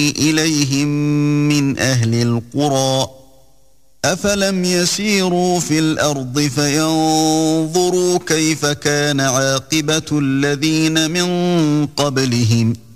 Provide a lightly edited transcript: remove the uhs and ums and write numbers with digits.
إليهم من أهل القرى أفلم يسيروا في الأرض فينظروا كيف كان عاقبة الذين من قبلهم